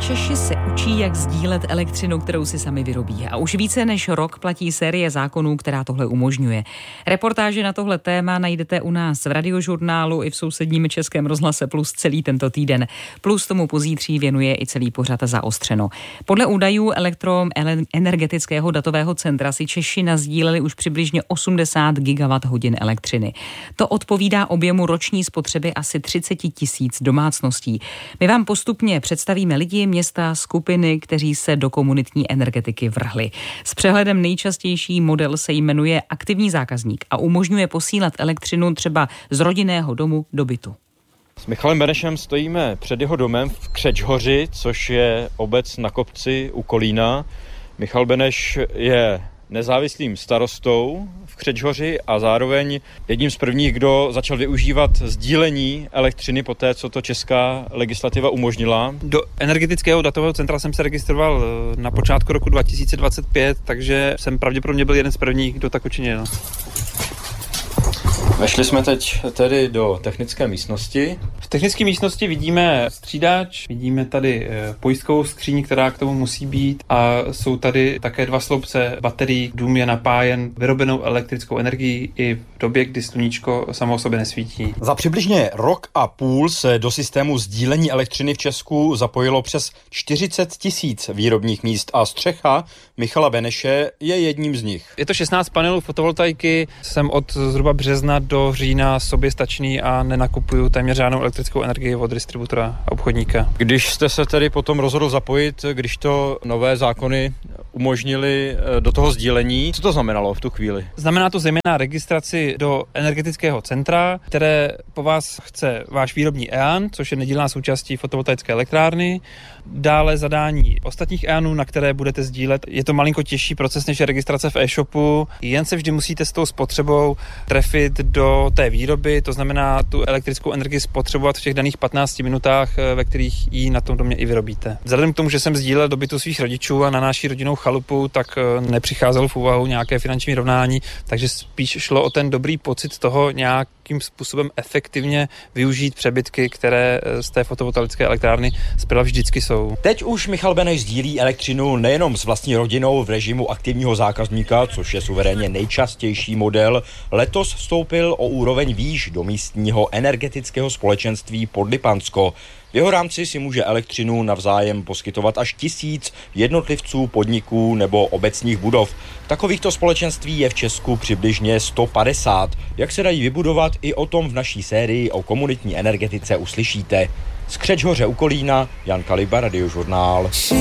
Češi se učí, jak sdílet elektřinu, kterou si sami vyrobí. A už více než rok platí série zákonů, která tohle umožňuje. Reportáže na tohle téma najdete u nás v Radiožurnálu i v sousedním Českém rozhlase Plus celý tento týden. Plus tomu pozítří věnuje i celý pořad Zaostřeno. Podle údajů Elektroenergetického datového centra si Češi nasdíleli už přibližně 80 gigawatt-hodin elektřiny. To odpovídá objemu roční spotřeby asi 30 000 domácností. My vám postupně představíme lidi, města, skupiny, kteří se do komunitní energetiky vrhli. S přehledem nejčastější model se jmenuje aktivní zákazník a umožňuje posílat elektřinu třeba z rodinného domu do bytu. S Michalem Benešem stojíme před jeho domem v Křečhoři, což je obec na kopci u Kolína. Michal Beneš je nezávislým starostou v Křečhoři a zároveň jedním z prvních, kdo začal využívat sdílení elektřiny po té, co to česká legislativa umožnila. Do energetického datového centra jsem se registroval na počátku roku 2025, takže jsem pravděpodobně byl jeden z prvních, kdo tak učinil. Vešli jsme teď tedy do technické místnosti. V technické místnosti vidíme střídač, vidíme tady pojistkovou skříň, která k tomu musí být, a jsou tady také 2 sloupce baterií. Dům je napájen vyrobenou elektrickou energií i v době, kdy sluníčko samo o sobě nesvítí. Za přibližně rok a půl se do systému sdílení elektřiny v Česku zapojilo přes 40 000 výrobních míst a střecha Michala Beneše je jedním z nich. Je to 16 panelů fotovoltaiky, jsem od zhruba března do října soběstačný a nenakupuju téměř žádnou elektrickou energii od distributora a obchodníka. Když jste se tedy potom rozhodl zapojit, když to nové zákony umožnili do toho sdílení, co to znamenalo v tu chvíli? Znamená to zejména registraci do energetického centra, které po vás chce váš výrobní EAN, což je nedílná součástí fotovoltaické elektrárny, dále zadání ostatních EANů, na které budete sdílet. Je to malinko těžší proces než je registrace v e-shopu, jen se vždy musíte s tou spotřebou trefit do té výroby, to znamená tu elektrickou energii spotřebovat v těch daných 15 minutách, ve kterých ji na tom domě i vyrobíte. Vzhledem k tomu, že jsem sdílel do bytu svých rodičů a na naší rodinnou chalupu, tak nepřicházelo v úvahu nějaké finanční rovnání, takže spíš šlo o ten dobrý pocit toho nějakým způsobem efektivně využít přebytky, které z té fotovoltaické elektrárny zprava vždycky jsou. Teď už Michal Beneš sdílí elektřinu nejenom s vlastní rodinou v režimu aktivního zákazníka, což je suverénně nejčastější model. Letos vstoupil o úroveň výš do místního energetického společenství Podlipansko. V jeho rámci si může elektřinu navzájem poskytovat až 1000 jednotlivců, podniků nebo obecních budov. Takovýchto společenství je v Česku přibližně 150. Jak se dají vybudovat, i o tom v naší sérii o komunitní energetice uslyšíte. Z Křečhoře u Kolína, Jan Kaliba, Radiožurnál.